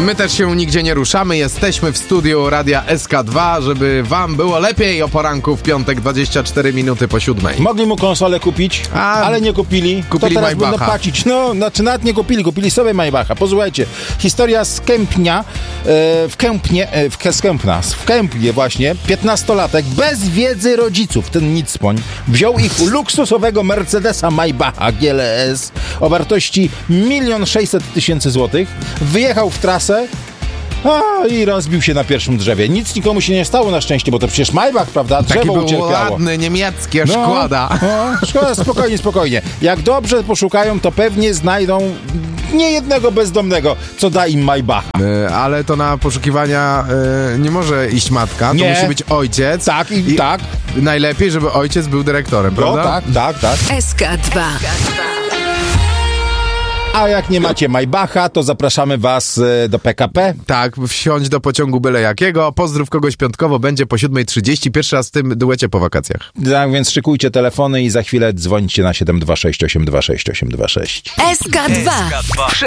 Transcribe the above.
My też się nigdzie nie ruszamy. Jesteśmy w studiu Radia SK2, żeby wam było lepiej o poranku w piątek 24 minuty po 7. Mogli mu konsolę kupić, ale nie kupili. Kupili to teraz Maybacha. będą płacić. No, znaczy nawet nie kupili sobie Maybacha. Posłuchajcie, historia z Kępnia, w Kępnie właśnie, 15-latek bez wiedzy rodziców, ten nicpoń, wziął ich u luksusowego Mercedesa Maybacha GLS o wartości 1 600 000 złotych, wyjechał w trasę i rozbił się na pierwszym drzewie. Nic nikomu się nie stało na szczęście, bo to przecież Maybach, prawda? Drzewo Taki był ucierpiało. ładny, niemieckie, Szkoda. Szkoda, spokojnie. Jak dobrze poszukają, to pewnie znajdą niejednego bezdomnego, co da im Maybacha. Ale to na poszukiwania nie może iść matka, to musi być ojciec. Tak, tak. Najlepiej, żeby ojciec był dyrektorem, prawda? Tak. SK2. A jak nie macie Maybacha, to zapraszamy was do PKP. Tak, wsiądź do pociągu byle jakiego. Pozdrów kogoś piątkowo, będzie po 7:30. Pierwszy raz w tym duecie po wakacjach. Tak, więc szykujcie telefony i za chwilę dzwońcie na 726 826 826. SK2.